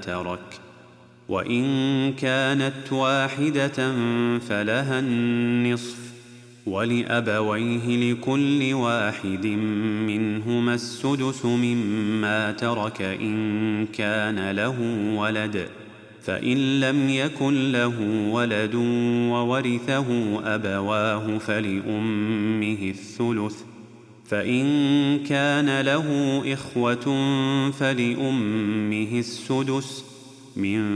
ترك. وإن كانت واحدة فلها النصف، ولأبويه لكل واحد منهما السدس مما ترك إن كان له ولد، فإن لم يكن له ولد وورثه أبواه فلأمه الثلث، فإن كان له إخوة فلأمه السدس من